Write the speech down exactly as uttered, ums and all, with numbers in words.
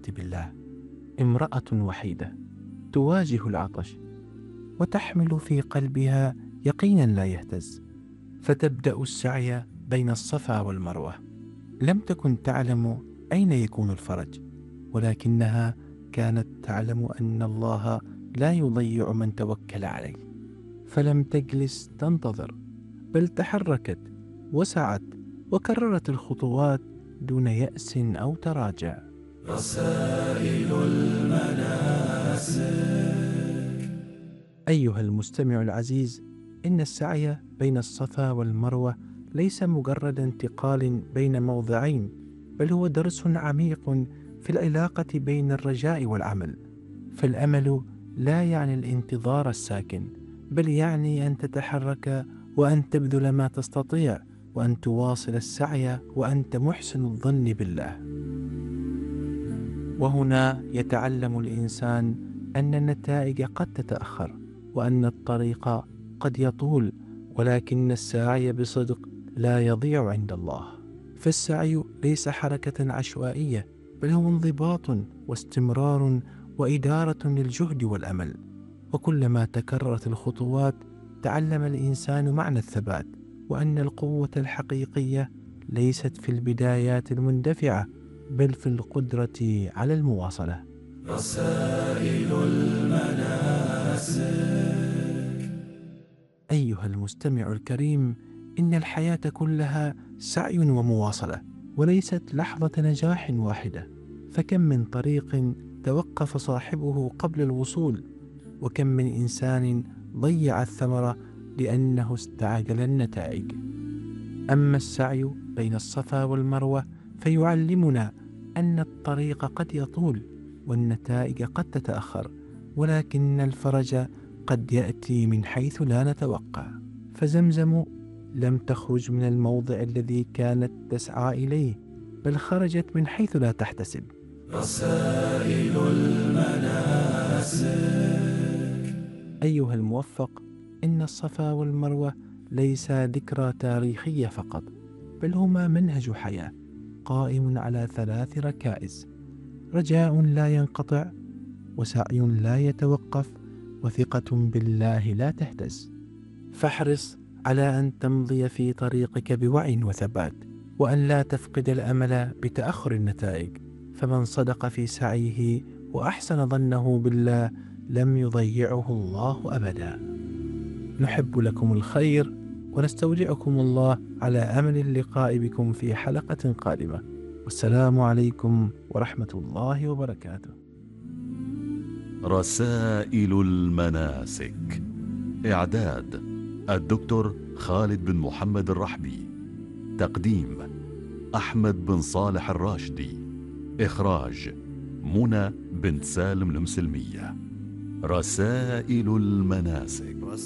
بالله، امرأة وحيدة تواجه العطش وتحمل في قلبها يقينا لا يهتز، فتبدأ السعي بين الصفا والمروة. لم تكن تعلم أين يكون الفرج، ولكنها كانت تعلم أن الله لا يضيع من توكل عليه، فلم تجلس تنتظر، بل تحركت وسعت وكررت الخطوات دون يأس أو تراجع. رسائل المناسك. أيها المستمع العزيز، إن السعي بين الصفا والمروة ليس مجرد انتقال بين موضعين، بل هو درس عميق في العلاقة بين الرجاء والعمل. فالأمل لا يعني الانتظار الساكن، بل يعني أن تتحرك وأن تبذل ما تستطيع، وأن تواصل السعي وأنت محسن الظن بالله. وهنا يتعلم الإنسان أن النتائج قد تتأخر، وأن الطريق قد يطول، ولكن السعي بصدق لا يضيع عند الله. فالسعي ليس حركة عشوائية، بل هو انضباط واستمرار وإدارة للجهد والأمل. وكلما تكررت الخطوات تعلم الإنسان معنى الثبات، وأن القوة الحقيقية ليست في البدايات المندفعة، بل في القدرة على المواصلة. رسائل المناسك. أيها المستمع الكريم، إن الحياة كلها سعي ومواصلة، وليست لحظة نجاح واحدة. فكم من طريق توقف صاحبه قبل الوصول، وكم من إنسان ضيع الثمرة لأنه استعجل النتائج. أما السعي بين الصفا والمروة فيعلمنا أن الطريق قد يطول والنتائج قد تتأخر، ولكن الفرج قد يأتي من حيث لا نتوقع. فزمزم لم تخرج من الموضع الذي كانت تسعى إليه، بل خرجت من حيث لا تحتسب. رسائل المناسك. أيها الموفق، إن الصفا والمروة ليس ذكرى تاريخية فقط، بل هما منهج حياة قائم على ثلاث ركائز: رجاء لا ينقطع، وسعي لا يتوقف، وثقة بالله لا تهتز. فاحرص على أن تمضي في طريقك بوعي وثبات، وأن لا تفقد الأمل بتأخر النتائج. فمن صدق في سعيه وأحسن ظنه بالله لم يضيعه الله أبدا. نحب لكم الخير، ونستودعكم الله على أمل اللقاء بكم في حلقة قادمة. والسلام عليكم ورحمة الله وبركاته. رسائل المناسك. إعداد الدكتور خالد بن محمد الرحبي. تقديم أحمد بن صالح الراشدي. إخراج منى بنت سالم المسلمية. رسائل المناسك.